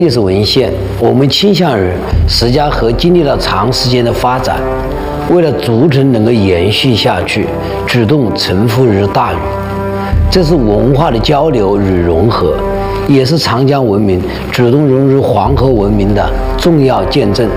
历史文献，我们倾向于石家河经历了长时间的发展，为了族群能够延续下去，主动承负于大禹。这是文化的交流与融合，也是长江文明主动融入黄河文明的重要见证。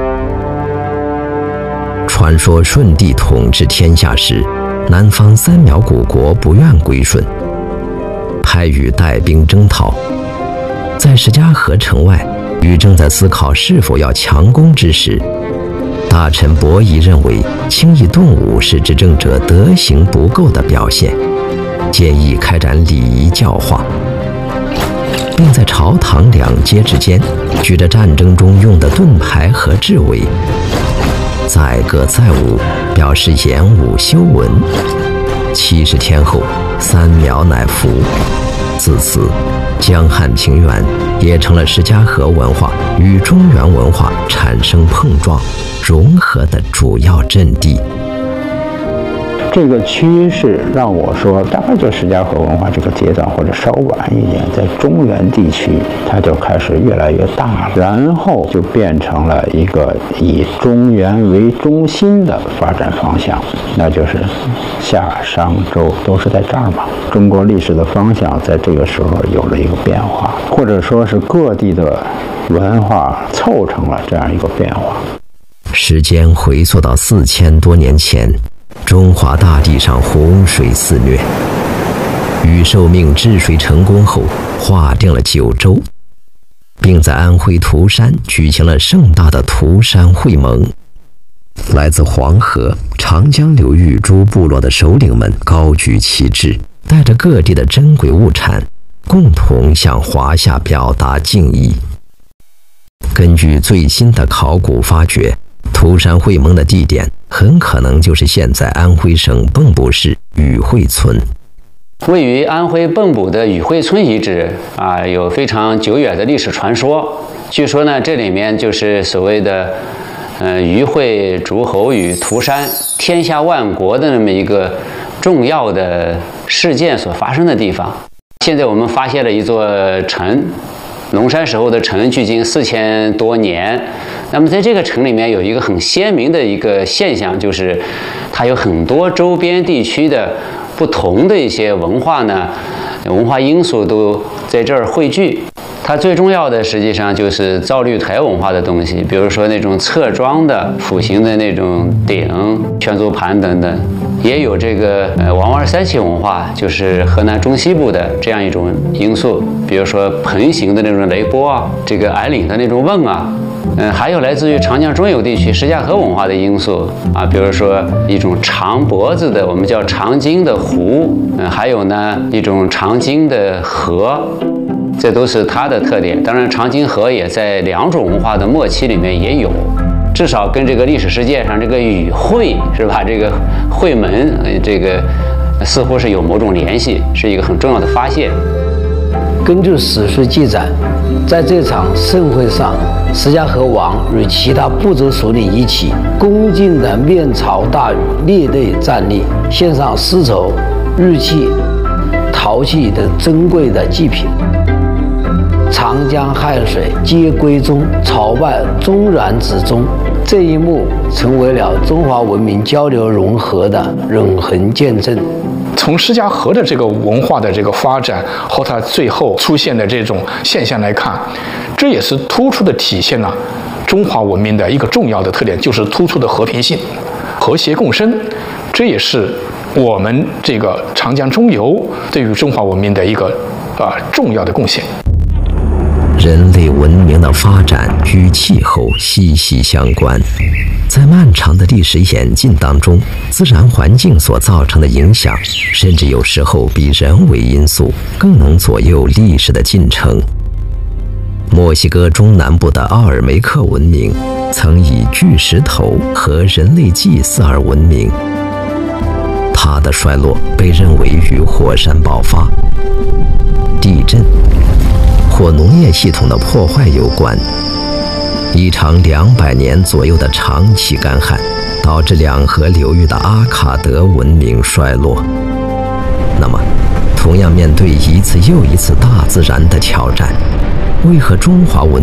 传说舜帝统治天下时，南方三苗古国不愿归顺，派禹带兵征讨。在石家河城外，禹正在思考是否要强攻之时，大臣伯夷认为轻易动武是执政者德行不够的表现，建议开展礼仪教化，并在朝堂两街之间举着战争中用的盾牌和雉尾，载歌载舞，表示演武修文。70天后，三苗乃服。自此，江汉平原也成了石家河文化与中原文化产生碰撞、融合的主要阵地。 这个趋势让我说，大概就石家河文化这个阶段，或者稍晚一点，在中原地区，它就开始越来越大了，然后就变成了一个以中原为中心的发展方向，那就是夏商周都是在这儿嘛。中国历史的方向在这个时候有了一个变化，或者说是各地的文化凑成了这样一个变化。 时间回溯到4000多年前。中华大地上洪水肆虐，禹受命治水成功后，划定了9州，并在安徽涂山举行了盛大的涂山会盟。来自黄河、长江流域诸部落的首领们高举旗帜，带着各地的珍贵物产，共同向华夏表达敬意。根据最新的考古发掘，涂山会盟的地点很可能就是现在安徽省蚌埠市禹会村。 位于安徽蚌埠的禹会村遗址有非常久远的历史传说。据说呢，这里面就是所谓的禹会诸侯与涂山天下万国的那么一个重要的事件所发生的地方。现在我们发现了一座城，龙山时候的城，距今4000多年。那么在这个城里面有一个很鲜明的一个现象，就是它有很多周边地区的不同的一些文化因素都在这儿汇聚。它最重要的实际上就是造绿台文化的东西，比如说那种侧装的斧形的那种鼎、圈足盘等等，也有这个王丸三旗文化，就是河南中西部的这样一种因素，比如说盆形的那种雷钵这个矮岭的那种瓮还有来自于长江中游地区石家河文化的因素比如说一种长脖子的我们叫长经的壶，还有呢一种长经的盒，这都是它的特点。当然，长经盒也在2种文化的末期里面也有，至少跟这个历史事件上这个禹会是吧？这个会门这个似乎是有某种联系，是一个很重要的发现。 根据史书记载，在这场盛会上，石家河王与其他部族首领一起恭敬地面朝大禹，列队站立，献上丝绸、玉器、陶器等珍贵的祭品。长江汉水皆归宗，朝拜中原之宗。这一幕成为了中华文明交流融合的永恒见证。 从石家河的这个文化的这个发展和它最后出现的这种现象来看，这也是突出的体现了中华文明的一个重要的特点，就是突出的和平性、和谐共生。这也是我们这个长江中游对于中华文明的一个重要的贡献。 人类文明的发展与气候息息相关，在漫长的历史演进当中，自然环境所造成的影响，甚至有时候比人为因素更能左右历史的进程。墨西哥中南部的奥尔梅克文明曾以巨石头和人类祭祀而闻名，它的衰落被认为与火山爆发、地震或农业系统的破坏有关。一场200年左右的长期干旱，导致两河流域的阿卡德文明衰落。那么，同样面对一次又一次大自然的挑战， 为何中华文